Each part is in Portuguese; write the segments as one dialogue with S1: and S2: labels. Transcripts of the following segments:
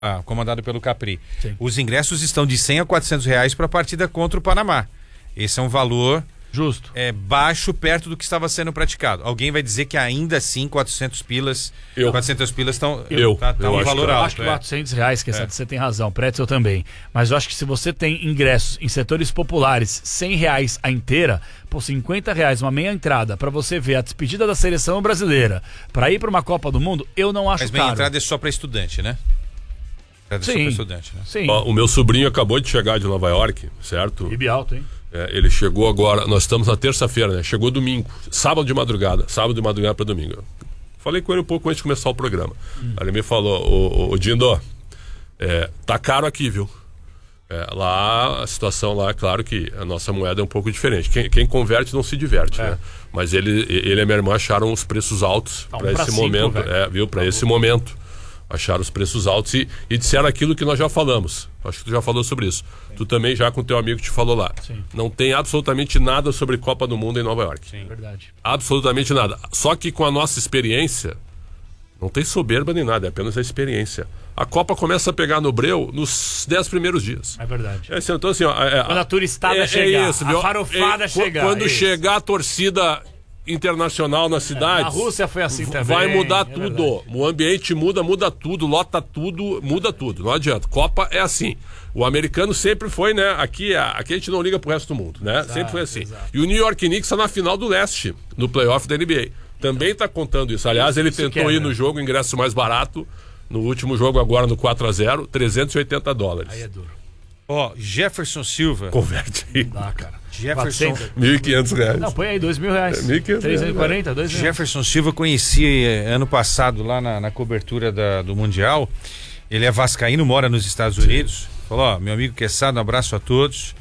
S1: comandado pelo Capri.
S2: Sim.
S1: Os ingressos estão de R$100 a R$400 para a partida contra o Panamá. Esse é um valor
S2: justo,
S1: baixo, perto do que estava sendo praticado. Alguém vai dizer que ainda assim 400 pilas estão um valor alto.
S2: Eu acho que R$400, você tem razão, Pretzel também. Mas eu acho que se você tem ingressos em setores populares, R$100 a inteira, por R$50, uma meia entrada, para você ver a despedida da seleção brasileira, para ir para uma Copa do Mundo, eu não acho caro.
S1: Mas meia entrada é só para estudante, né?
S2: Sim.
S1: Sim.
S3: O meu sobrinho acabou de chegar de Nova York, certo?
S2: Ribe alto, hein?
S3: Ele chegou agora, nós estamos na terça-feira, né? Chegou domingo, sábado de madrugada para domingo. Falei com ele um pouco antes de começar o programa. Aí ele me falou, ô Dindo, tá caro aqui, viu? Lá, a situação lá, é claro que a nossa moeda é um pouco diferente. Quem converte não se diverte, né? Mas ele e a minha irmã acharam os preços altos para esse momento, viu? Para esse momento. Acharam os preços altos e disseram aquilo que nós já falamos. Acho que tu já falou sobre isso. Sim. Tu também já com teu amigo te falou lá.
S2: Sim.
S3: Não tem absolutamente nada sobre Copa do Mundo em Nova York.
S2: Sim, verdade.
S3: Absolutamente nada. Só que com a nossa experiência, não tem soberba nem nada, é apenas a experiência. A Copa começa a pegar no breu nos 10 primeiros dias.
S2: É verdade.
S3: Então, assim,
S2: quando a turistada chegar,
S3: isso,
S2: a farofada chegar.
S3: Quando chegar a torcida internacional na cidade.
S2: Na Rússia foi assim também.
S3: Vai mudar tudo. Verdade. O ambiente muda tudo, lota tudo, muda tudo. Não adianta. Copa é assim. O americano sempre foi, né? Aqui a gente não liga pro resto do mundo, né? Exato, sempre foi assim. Exato. E o New York Knicks está na final do leste, no playoff da NBA. Também está contando isso. Aliás, ele tentou ir no jogo, ingresso mais barato. No último jogo, agora no 4-0, $380.
S2: Aí é duro.
S1: Jefferson Silva.
S3: Converte aí.
S2: Não dá, cara.
S1: Jefferson.
S3: R$1.500.
S2: Não, põe aí R$2.000.
S3: R$1.500.
S2: 340, R$2.000.
S1: Jefferson Silva conheci ano passado lá na cobertura do Mundial. Ele é vascaíno, mora nos Estados Unidos. Falou, meu amigo Quesada, um abraço a todos.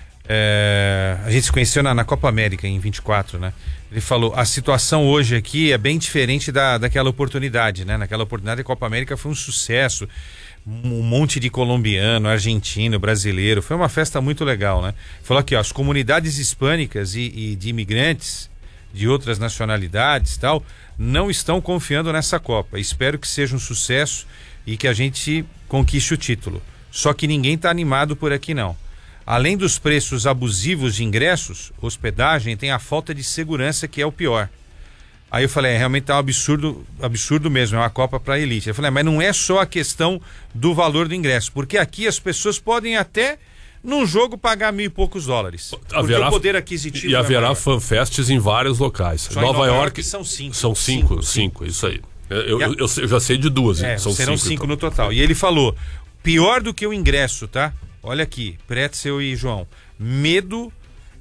S1: A gente se conheceu na Copa América em 24, né? Ele falou, a situação hoje aqui é bem diferente daquela oportunidade, né? Naquela oportunidade a Copa América foi um sucesso. Um monte de colombiano, argentino, brasileiro. Foi uma festa muito legal, né? Falou aqui, as comunidades hispânicas e de imigrantes de outras nacionalidades e tal, não estão confiando nessa Copa. Espero que seja um sucesso e que a gente conquiste o título. Só que ninguém está animado por aqui, não. Além dos preços abusivos de ingressos, hospedagem, tem a falta de segurança, que é o pior. Aí eu falei, realmente tá um absurdo mesmo, é uma Copa para elite. Eu falei, mas não é só a questão do valor do ingresso, porque aqui as pessoas podem até, num jogo, pagar $1.000 e poucos. Porque o poder aquisitivo...
S3: E haverá fanfests em vários locais. Nova York
S1: são 5.
S3: São 5, isso aí. Eu já sei de 2.
S1: Serão 5 no total. E ele falou, pior do que o ingresso, tá? Olha aqui, Pretzel e João. Medo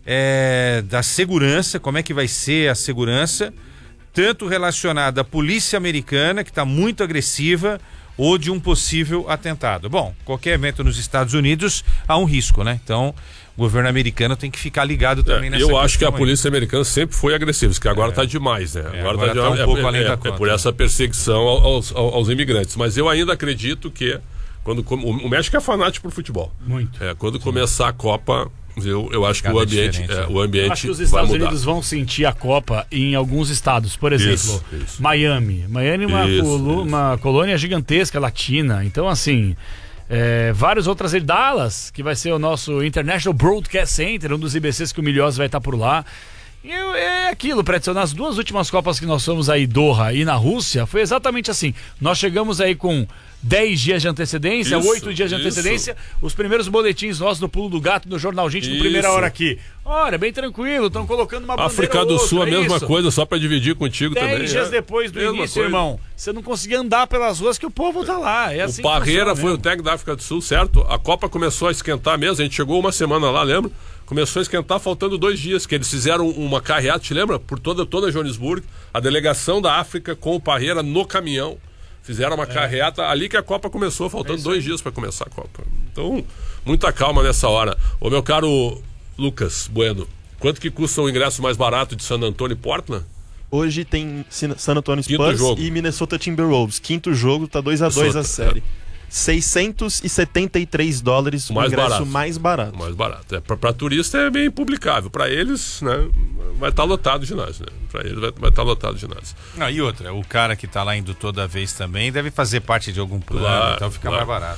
S1: da segurança, como é que vai ser a segurança... tanto relacionada à polícia americana, que está muito agressiva, ou de um possível atentado. Bom, qualquer evento nos Estados Unidos há um risco, né? Então, o governo americano tem que ficar ligado também nessa questão.
S3: Eu acho que a polícia americana sempre foi agressiva, que agora está demais, né?
S1: Agora está um pouco além da conta.
S3: É por essa perseguição aos imigrantes. Mas eu ainda acredito que o México é fanático por futebol.
S2: Muito.
S3: Quando começar a Copa... Eu acho que o ambiente
S2: acho que os Estados Unidos vão sentir a Copa em alguns estados. Por exemplo,
S3: isso.
S2: Miami é uma colônia gigantesca latina. Então, assim, várias outras. Dallas, que vai ser o nosso International Broadcast Center, um dos IBCs que o Milhouse vai estar por lá. E é aquilo, Pretzel, nas 2 últimas Copas que nós fomos aí, Doha e na Rússia, foi exatamente assim. Nós chegamos aí com 10 dias de antecedência, 8 dias de antecedência, os primeiros boletins nossos no Pulo do Gato, no Jornal Gente, no Primeira Hora aqui. Olha, bem tranquilo, estão colocando uma bandeira
S3: África do Sul, a mesma coisa, só para dividir contigo 10 também.
S2: 10 dias depois do início, irmão, você não conseguia andar pelas ruas que o povo tá lá. É assim
S3: o Parreira foi o técnico da África do Sul, certo? A Copa começou a esquentar mesmo, a gente chegou uma semana lá, lembra? Começou a esquentar faltando 2 dias, que eles fizeram uma carreata, te lembra? Por toda Joanesburgo, a delegação da África com o Parreira no caminhão. Fizeram uma carreata ali que a Copa começou, faltando 2 dias para começar a Copa. Então, muita calma nessa hora. Ô, meu caro Lucas Bueno, quanto que custa o ingresso mais barato de San Antonio e Portland?
S4: Hoje tem San Antonio Spurs e Minnesota Timberwolves. 5º jogo, tá 2-2 a série. $673 o
S3: mais
S4: ingresso
S3: barato.
S4: mais barato.
S3: Mais barato. Para turista é bem publicável. Para eles, né, vai estar lotado o ginásio. Né? Para eles vai estar lotado o ginásio.
S1: E outra, o cara que está lá indo toda vez também deve fazer parte de algum plano, então fica mais barato.